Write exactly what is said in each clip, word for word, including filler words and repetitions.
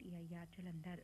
D I R Jalandhar.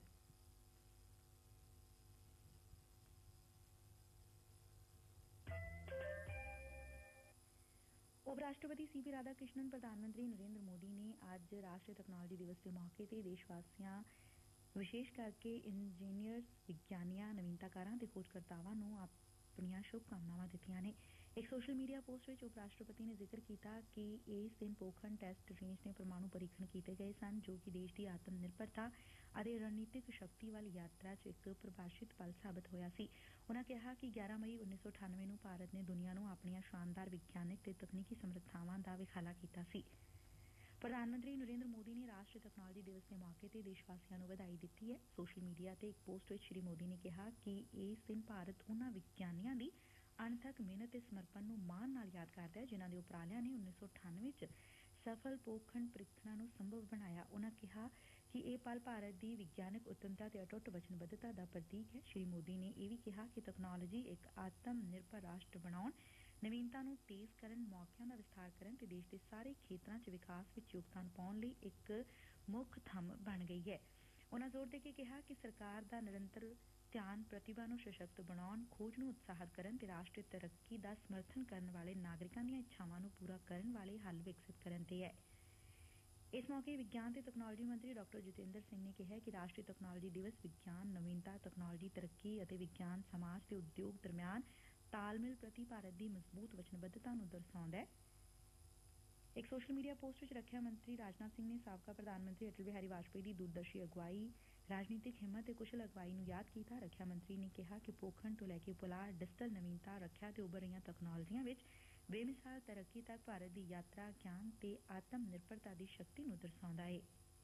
उप राष्ट्रपति C P Radha Krishnan प्रधानमंत्री नरेंद्र मोदी ने अज राष्ट्रीय तकनालोजी दिवस के मौके ते देशवासियों विशेष करके इंजीनियर्स विग्यानियां नवीनताकारां ते खोजकर्तावां नूं अपणियां शुभकामनावां दित्तियां ने। एक सोशल मीडिया पोस्ट विच उप राष्ट्रपति ने जिक्र किया कि इस दिन पोखरण टैस्ट रेंज ने परमाणु परीक्षण किए गए सन जो कि देश की आत्म निर्भरता ਅਤੇ रणनीतिक शक्ति वाली यात्रा च एक प्रभाषित पल साबित होया सी। उन्होंने कहा कि ग्यारह मई उन्नीस सौ अठानवे ਨੂੰ ਭਾਰਤ ਨੇ ਦੁਨੀਆ ਨੂੰ ਆਪਣੀਆਂ ਸ਼ਾਨਦਾਰ ਵਿਗਿਆਨਕ ਤੇ ਤਕਨੀਕੀ ਸਮਰੱਥਾਵਾਂ ਦਾ ਵਿਖਾਲਾ ਕੀਤਾ ਸੀ। ਪ੍ਰਧਾਨ ਮੰਤਰੀ ਨਰਿੰਦਰ ਮੋਦੀ ਨੇ ਰਾਸ਼ਟਰੀ ਤਕਨਾਲੋਜੀ ਦਿਵਸ ਦੇ ਮੌਕੇ ਤੇ ਦੇਸ਼ ਵਾਸੀਆਂ ਨੂੰ ਵਧਾਈ ਦਿੱਤੀ ਹੈ। ਸੋਸ਼ਲ ਮੀਡੀਆ ਤੇ ਇੱਕ ਪੋਸਟ ਵਿੱਚ ਸ਼੍ਰੀ ਮੋਦੀ ਨੇ ਕਿਹਾ ਕਿ ਇਸ ਦਿਨ ਭਾਰਤ ਉਹਨਾਂ ਵਿਗਿਆਨੀਆਂ ਦੀ ਅਣਥੱਕ ਮਿਹਨਤ ਤੇ ਸਮਰਪਣ ਨੂੰ ਮਾਣ ਨਾਲ ਯਾਦ ਕਰਦਾ ਹੈ ਜਿਨ੍ਹਾਂ ਦੇ ਉਪਰਾਲਿਆਂ ਨੇ ਉੱਨੀ ਸੌ ਅਠਾਨਵੇਂ ਚ ਸਫਲ ਪੋਖਣ ਪ੍ਰੀਖਣਾ ਨੂੰ ਸੰਭਵ ਬਣਾਇਆ। ਉਨ੍ਹਾਂ ਕਿਹਾ ਕਿ ਇਹ ਪਲ ਭਾਰਤ ਦੀ ਵਿਗਿਆਨਕ ਉੱਤਮਤਾ ਤੇ ਅਟੁੱਟ ਵਚਨਬੱਧਤਾ ਦਾ ਪ੍ਰਤੀਕ ਹੈ। ਸ਼੍ਰੀ ਮੋਦੀ ਨੇ ਇਹ ਵੀ ਕਿਹਾ ਕਿ ਤਕਨਾਲੋਜੀ ਇੱਕ ਆਤਮ ਨਿਰਭਰ ਰਾਸ਼ਟਰ ਬਣਾਉਣ, ਨਵੀਨਤਾ ਨੂੰ ਤੇਜ਼ ਕਰਨ, ਮੌਕਿਆਂ ਦਾ ਵਿਸਥਾਰ ਕਰਨ ਤੇ ਦੇਸ਼ ਦੇ ਸਾਰੇ ਖੇਤਰਾਂ ਚ ਵਿਕਾਸ ਵਿੱਚ ਯੋਗਦਾਨ ਪਾਉਣ ਲਈ ਇੱਕ ਮੁੱਖ ਥੰਮ ਬਣ ਗਈ ਹੈ। ਉਨ੍ਹਾਂ ਜ਼ੋਰ ਦੇ ਕੇ ਕਿਹਾ ਕਿ ਸਰਕਾਰ ਦਾ ਨਿਰੰਤਰ ਧਿਆਨ ਪ੍ਰਤਿਭਾ ਨੂੰ ਸਸ਼ਕਤ ਬਣਾਉਣ, ਖੋਜ ਨੂੰ ਉਤਸ਼ਾਹਿਤ ਕਰਨ ਤੇ ਰਾਸ਼ਟਰੀ ਤਰੱਕੀ ਦਾ ਸਮਰਥਨ ਕਰਨ ਵਾਲੇ ਨਾਗਰਿਕਾਂ ਦੀਆਂ ਇੱਛਾਵਾਂ ਨੂੰ ਪੂਰਾ ਕਰਨ ਵਾਲੇ ਹੱਲ ਵਿਕਸਿਤ ਕਰਨ ਤੇ ਹੈ। ਇਸ ਮੌਕੇ ਵਿਗਿਆਨ ਤੇ ਤਕਨਾਲੋਜੀ ਮੰਤਰੀ ਡਾਕਟਰ ਜਤਿੰਦਰ ਸਿੰਘ ਨੇ ਕਿਹਾ ਕਿ ਰਾਸ਼ਟਰੀ ਤਕਨਾਲੋਜੀ ਦਿਵਸ ਵਿਗਿਆਨ, ਨਵੀਨਤਾ, ਤਕਨਾਲੋਜੀ, ਤਰੱਕੀ ਅਤੇ ਵਿਗਿਆਨ ਸਮਾਜ ਤੇ ਉਦਯੋਗ ਦਰਮਿਆਨ ਤਾਲਮੇਲ ਪ੍ਰਤੀ ਭਾਰਤ ਦੀ ਮਜ਼ਬੂਤ ਵਚਨਬੱਧਤਾ ਨੂੰ ਦਰਸਾਉਂਦਾ ਹੈ। ਇੱਕ ਸੋਸ਼ਲ ਮੀਡੀਆ ਪੋਸਟ ਵਿੱਚ ਰੱਖਿਆ ਮੰਤਰੀ ਰਾਜਨਾਥ ਸਿੰਘ ਨੇ ਸਾਬਕਾ ਪ੍ਰਧਾਨ ਮੰਤਰੀ ਅਟਲ ਬਿਹਾਰੀ ਵਾਜਪੇਈ ਦੀ ਦੂਰਦਰਸ਼ੀ ਅਗਵਾਈ, ਰਾਜਨੀਤਿਕ ਹਿੰਮਤ ਤੇ ਕੁਸ਼ਲ ਅਗਵਾਈ ਨੂੰ ਯਾਦ ਕੀਤਾ। ਰੱਖਿਆ ਮੰਤਰੀ ਨੇ ਕਿਹਾ ਕਿ ਪੋਖਣ ਤੋਂ ਲੈ ਕੇ ਪੁਲਾੜ, ਡਿਜੀਟਲ ਨਵੀਨਤਾ, ਰੱਖਿਆ ਤੇ ਉੱਭਰ ਰਹੀਆਂ ਤਕਨਾਲੋਜੀਆਂ ਵਿੱਚ ਬੇਮਿਸਾਲ ਤਰੱਕੀ ਤੱਕ ਭਾਰਤ ਦੀ ਯਾਤਰਾ ਗਿਆਨ ਤੇ ਆਤਮ ਨਿਰਭਰਤਾ ਦੀ ਸ਼ਕਤੀ ਨੂੰ ਦਰਸਾਉਂਦਾ ਏ।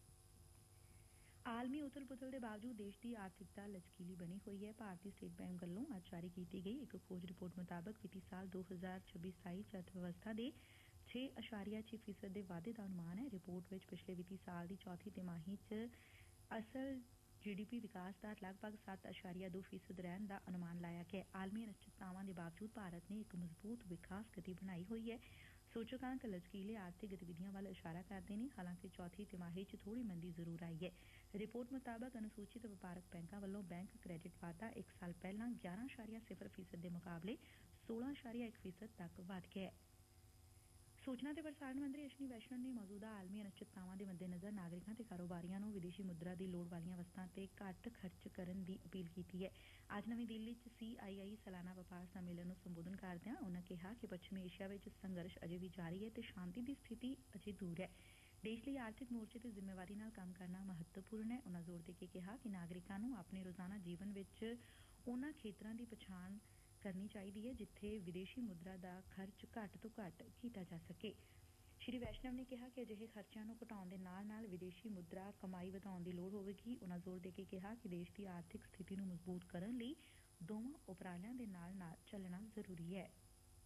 ਆਲਮੀ ਉਥਲ ਪੁਥਲ ਦੇ ਬਾਵਜੂਦ ਦੇਸ਼ ਦੀ ਆਰਥਿਕਤਾ ਲਚਕੀਲੀ ਬਣੀ ਹੋਈ ਹੈ। ਭਾਰਤੀ ਸਟੇਟ ਬੈਂਕ ਵੱਲੋਂ ਅੱਜ ਜਾਰੀ ਕੀਤੀ ਗਈ ਇੱਕ ਖੋਜ ਰਿਪੋਰਟ ਮੁਤਾਬਕ ਵਿੱਤੀ ਸਾਲ ਦੋ ਹਜ਼ਾਰ ਛੱਬੀ ਸਤਾਈ ਚ ਅਰਥ ਵਿਵਸਥਾ ਦੇ ਛੇ ਅਸ਼ਾਰੀਆ ਛੇ ਫੀਸਦ ਦੇ ਵਾਧੇ ਦਾ ਅਨੁਮਾਨ ਹੈ। ਰਿਪੋਰਟ ਵਿੱਚ ਪਿਛਲੇ ਵਿੱਤੀ ਸਾਲ ਦੀ ਚੌਥੀ ਤਿਮਾਹੀ ਚ ਅਸਲ ਜੀ ਡੀ ਪੀ ਵਿਕਾਸ ਦਰ ਲਗਭਗ ਸੱਤ ਅਸ਼ਾਰੀਆ ਦੋ ਫੀਸਦ ਰਹਿਣ ਦਾ ਅਨੁਮਾਨ ਲਾਇਆ ਗਿਆ। ਆਲਮੀ ਅਨਿਸ਼ਚਿਤਤਾਵਾਂ ਦੇ ਬਾਵਜੂਦ ਭਾਰਤ ਨੇ ਇੱਕ ਮਜ਼ਬੂਤ ਵਿਕਾਸ ਗਤੀ ਬਣਾਈ ਹੋਈ ਹੈ। ਸੂਚਕਾਂਕ ਲਚਕੀਲੇ ਆਰਥਿਕ ਗਤੀਵਿਧੀਆਂ ਵੱਲ ਇਸ਼ਾਰਾ ਕਰਦੇ ਨੇ, ਹਾਲਾਂਕਿ ਚੌਥੀ ਤਿਮਾਹੀ ਚ ਥੋੜੀ ਮੰਦੀ ਜ਼ਰੂਰ ਆਈ ਹੈ। ਰਿਪੋਰਟ ਮੁਤਾਬਕ ਅਨੁਸੂਚਿਤ ਵਪਾਰਕ ਬੈਂਕਾਂ ਵੱਲੋਂ ਬੈਂਕ ਕ੍ਰੈਡਿਟ ਵਾਧਾ ਇੱਕ ਸਾਲ ਪਹਿਲਾਂ ਗਿਆਰਾਂ ਅਸ਼ਾਰੀਆ ਸਿਫਰ ਫੀਸਦ ਦੇ ਮੁਕਾਬਲੇ ਸੋਲਾਂ ਅਸ਼ਾਰੀਆ ਇੱਕ ਫੀਸਦ ਤੱਕ ਵਧ ਗਿਆ। ਸੂਚਨਾ ਤੇ ਪ੍ਰਸਾਰਣ ਮੰਤਰੀ ਅਸ਼ਵਨੀ ਵੈਸ਼ਨਵ ਨੇ ਮੌਜੂਦਾ ਆਲਮੀ ਅਨਿਸ਼ਚਿਤਤਾਵਾਂ ਦੇ ਮੱਦੇਨਜ਼ਰ ਨਾਗਰਿਕਾਂ ਤੇ ਕਾਰੋਬਾਰੀਆਂ ਨੂੰ ਵਿਦੇਸ਼ੀ ਮੁਦਰਾ ਦੀ ਲੋੜ ਵਾਲੀਆਂ ਵਸਤਾਂ ਤੇ ਘੱਟ ਖਰਚ ਕਰਨ ਦੀ ਅਪੀਲ ਕੀਤੀ ਹੈ। ਅੱਜ ਨਵੀਂ ਦਿੱਲੀ ਚ ਸੀ ਆਈ ਆਈ ਸਾਲਾਨਾ ਵਪਾਰ ਸੰਮੇਲਨ ਨੂੰ ਸੰਬੋਧਨ ਕਰਦਿਆਂ ਉਨ੍ਹਾਂ ਕਿਹਾ ਕਿ ਪੱਛਮੀ ਏਸ਼ੀਆ ਵਿੱਚ ਸੰਘਰਸ਼ ਅਜੇ ਵੀ ਜਾਰੀ ਹੈ ਤੇ ਸ਼ਾਂਤੀ ਦੀ ਸਥਿਤੀ ਅਜੇ ਦੂਰ ਹੈ। ਦੇਸ਼ ਲਈ ਆਰਥਿਕ ਮੋਰਚੇ ਤੇ ਜ਼ਿੰਮੇਵਾਰੀ ਨਾਲ ਕੰਮ ਕਰਨਾ ਮਹੱਤਵਪੂਰਨ ਹੈ। ਉਨ੍ਹਾਂ ਜ਼ੋਰ ਦੇ ਕੇ ਕਿਹਾ ਕਿ ਨਾਗਰਿਕਾਂ ਨੂੰ ਆਪਣੇ ਰੋਜ਼ਾਨਾ ਜੀਵਨ ਵਿੱਚ ਉਨ੍ਹਾਂ ਖੇਤਰਾਂ ਦੀ ਪਛਾਣ ਕਰਨੀ ਚਾਹੀਦੀ ਹੈ ਜਿੱਥੇ ਵਿਦੇਸ਼ੀ ਮੁਦਰਾ ਦਾ ਖਰਚ ਘੱਟ ਤੋਂ ਘੱਟ ਕੀਤਾ ਜਾ ਸਕੇ। ਸ਼੍ਰੀ ਵੈਸ਼ਨਵ ਨੇ ਕਿਹਾ ਕਿ ਅਜਿਹੇ ਖਰਚਿਆਂ ਨੂੰ ਘਟਾਉਣ ਦੇ ਨਾਲ ਨਾਲ ਵਿਦੇਸ਼ੀ ਮੁਦਰਾ ਕਮਾਈ ਵਧਾਉਣ ਦੀ ਲੋੜ ਹੋਵੇਗੀ। ਉਨ੍ਹਾਂ ਜ਼ੋਰ ਦੇ ਕੇ ਕਿਹਾ ਕਿ ਦੇਸ਼ ਦੀ ਆਰਥਿਕ ਸਥਿਤੀ ਨੂੰ ਮਜ਼ਬੂਤ ਕਰਨ ਲਈ ਦੋਵਾਂ ਉਪਰਾਲਿਆਂ ਦੇ ਨਾਲ ਨਾਲ ਚੱਲਣਾ ਜ਼ਰੂਰੀ ਹੈ।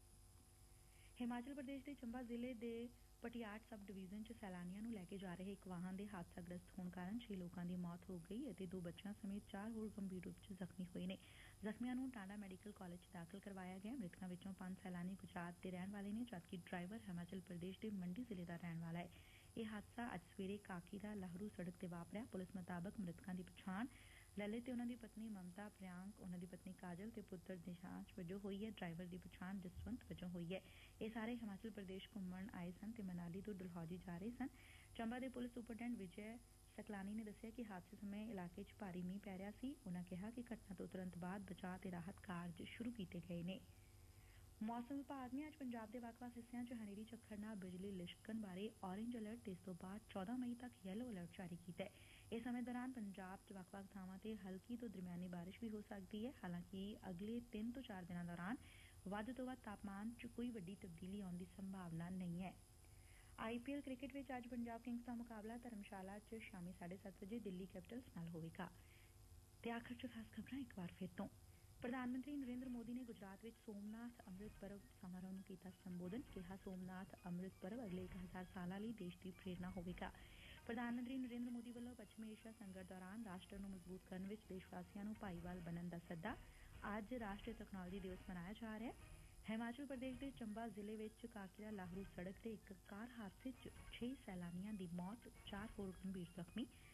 ਹਿਮਾਚਲ ਪ੍ਰਦੇਸ਼ ਦੇ ਚੰਬਾ ਜ਼ਿਲ੍ਹੇ ਦੇ ਪਟਿਆਟ ਸਬ ਡਿਵੀਜ਼ਨ ਚ ਸੈਲਾਨੀਆਂ ਨੂੰ ਲੈ ਕੇ ਜਾ ਰਹੇ ਇੱਕ ਵਾਹਨ ਦੇ ਹਾਦਸਾਗ੍ਰਸਤ ਹੋਣ ਕਾਰਨ ਛੇ ਲੋਕਾਂ ਦੀ ਮੌਤ ਹੋ ਗਈ ਅਤੇ ਦੋ ਬੱਚਿਆਂ ਸਮੇਤ ਚਾਰ ਹੋਰ ਗੰਭੀਰ ਰੂਪ ਚ ਜ਼ਖਮੀ ਹੋਏ ਨੇ। ਜ਼ਖਮੀਆਂ ਨੂੰ ਟਾਂਡਾ ਮੈਡੀਕਲ ਕਾਲਜ ਚ ਦਾਖਲ ਕਰਵਾਇਆ ਗਿਆ। ਮ੍ਰਿਤਕਾਂ ਵਿੱਚੋਂ ਪੰਜ ਸੈਲਾਨੀ ਗੁਜਰਾਤ ਦੇ ਰਹਿਣ ਵਾਲੇ ਨੇ ਜਦਕਿ ਡਰਾਈਵਰ ਹਿਮਾਚਲ ਪ੍ਰਦੇਸ਼ ਦੇ ਮੰਡੀ ਜ਼ਿਲ੍ਹੇ ਦਾ ਰਹਿਣ ਵਾਲਾ ਹੈ। ਇਹ ਹਾਦਸਾ ਅੱਜ ਸਵੇਰੇ ਕਾਕੀਰਾ ਲਾਹਰੂ ਸੜਕ ਤੇ ਵਾਪਰਿਆ। ਪੁਲਿਸ ਮੁਤਾਬਕ ਮ੍ਰਿਤਕਾਂ ਦੀ ਪਛਾਣ ਲਲਿਤ ਤੇ ਉਨ੍ਹਾਂ ਦੀ ਪਤਨੀ ਮਮਤਾ, ਪ੍ਰਿਆਂਕ, ਉਨ੍ਹਾਂ ਦੀ ਪਤਨੀ ਕਾਜਲ ਤੇ ਪੁੱਤਰ ਦਿਸ਼ਾਂਸ਼ ਵਜੋਂ ਹੋਈ ਹੈ। ਡਰਾਈਵਰ ਦੀ ਪਛਾਣ ਜਸਵੰਤ ਵਜੋਂ ਹੋਈ ਹੈ। ਇਹ ਸਾਰੇ ਹਿਮਾਚਲ ਪ੍ਰਦੇਸ਼ ਘੁੰਮਣ ਆਏ ਸਨ ਤੇ ਮਨਾਲੀ ਤੋਂ ਡਲਹੌਜੀ ਜਾ ਰਹੇ ਸਨ। ਚੰਬਾ ਦੇ ਪੁਲਿਸ ਸੁਪਰਡੈਂਟ ਵਿਜੈ ਸਕਲਾਨੀ ਨੇ ਦੱਸਿਆ ਕਿ ਹਾਦਸੇ ਸਮੇਂ ਇਲਾਕੇ ਚ ਭਾਰੀ ਮੀਂਹ ਪੈ ਰਿਹਾ ਸੀ। ਉਨ੍ਹਾਂ ਕਿਹਾ ਕਿ ਘਟਨਾ ਤੋਂ ਤੁਰੰਤ ਬਾਅਦ ਬਚਾਅ ਤੇ ਰਾਹਤ ਕਾਰਜ ਸ਼ੁਰੂ ਕੀਤੇ ਗਏ ਨੇ। ਮੌਸਮ ਵਿਭਾਗ ਨੇ ਅੱਜ ਪੰਜਾਬ ਦੇ ਵੱਖ-ਵੱਖ ਹਿੱਸਿਆਂ ਚ ਹਨੇਰੀ ਝੱਖੜ ਨਾਲ ਬਿਜਲੀ ਲਿਸ਼ਕਣ ਬਾਰੇ ਔਰੇਂਜ ਅਲਰਟ ਤੇ ਇਸ ਤੋਂ ਬਾਅਦ ਚੌਦਾਂ ਮਈ ਤੱਕ ਯੈਲੋ ਅਲਰਟ ਜਾਰੀ ਕੀਤਾ ਹੈ। ਇਸ ਸਮੇਂ ਦੌਰਾਨ ਪੰਜਾਬ ਚ ਵੱਖ-ਵੱਖ ਥਾਵਾਂ ਤੇ ਹਲਕੀ ਤੋਂ ਦਰਮਿਆਨੀ ਬਾਰਿਸ਼ ਵੀ ਹੋ ਸਕਦੀ ਹੈ। ਹਾਲਾਂਕਿ ਅਗਲੇ ਤਿੰਨ ਤੋਂ ਚਾਰ ਦਿਨਾਂ ਦੌਰਾਨ ਵੱਧ ਤੋਂ ਵੱਧ ਤਾਪਮਾਨ ਚ ਕੋਈ ਵੱਡੀ ਤਬਦੀਲੀ ਆਉਣ ਦੀ ਸੰਭਾਵਨਾ ਨਹੀਂ ਹੈ। ਆਈ ਪੀ ਐਲ ਕ੍ਰਿਕਟ ਵਿੱਚ ਅੱਜ ਪੰਜਾਬ ਕਿੰਗਸ ਦਾ ਮੁਕਾਬਲਾ ਧਰਮਸ਼ਾਲਾ ਚ ਸ਼ਾਮੀ ਸਾਢੇ ਸੱਤ ਵਜੇ ਦਿੱਲੀ ਕੈਪੀਟਲਸ ਨਾਲ ਹੋਵੇਗਾ। ਤੇ ਆਖਰ ਚ ਖਾਸ ਖਬਰਾਂ ਇੱਕ ਵਾਰ ਫਿਰ ਤੋਂ। ਪ੍ਰਧਾਨ ਮੰਤਰੀ ਨਰਿੰਦਰ ਮੋਦੀ ਨੇ ਗੁਜਰਾਤ ਵਿੱਚ ਸੋਮਨਾਥ ਅੰਮ੍ਰਿਤ ਪਰਬ ਸਮਾਰੋਹ ਨੂੰ ਕੀਤਾ ਸੰਬੋਧਨ। ਕਿਹਾ ਸੋਮਨਾਥ ਅੰਮ੍ਰਿਤ ਪਰਬ ਅਗਲੇ ਇੱਕ ਹਜ਼ਾਰ ਸਾਲਾਂ ਲਈ ਦੇਸ਼ ਦੀ ਪ੍ਰੇਰਨਾ ਹੋਵੇਗਾ। ਪ੍ਰਧਾਨ ਮੰਤਰੀ ਨਰਿੰਦਰ ਮੋਦੀ ਵੱਲੋਂ ਪੱਛਮੀ ਏਸ਼ੀਆ ਸੰਕਟ ਦੌਰਾਨ ਰਾਸ਼ਟਰ ਨੂੰ ਮਜ਼ਬੂਤ ਕਰਨ ਵਿੱਚ ਦੇਸ਼ ਵਾਸੀਆਂ ਨੂੰ ਭਾਈਵਾਲ ਬਣਨ ਦਾ ਸੱਦਾ। ਅੱਜ ਰਾਸ਼ਟਰੀ ਤਕਨਾਲੋਜੀ ਦਿਵਸ ਮਨਾਇਆ ਜਾ ਰਿਹਾ ਹੈ। ਹਿਮਾਚਲ ਪ੍ਰਦੇਸ਼ ਦੇ ਚੰਬਾ ਜ਼ਿਲ੍ਹੇ ਵਿੱਚ ਕਾਕੀਰਾ ਲਾਹਰੂ ਸੜਕ ਤੇ ਇੱਕ ਕਾਰ ਹਾਦਸੇ ਚ ਛੇ ਸੈਲਾਨੀਆਂ ਦੀ ਮੌਤ, ਚਾਰ ਹੋਰ ਗੰਭੀਰ ਜ਼ਖਮੀ।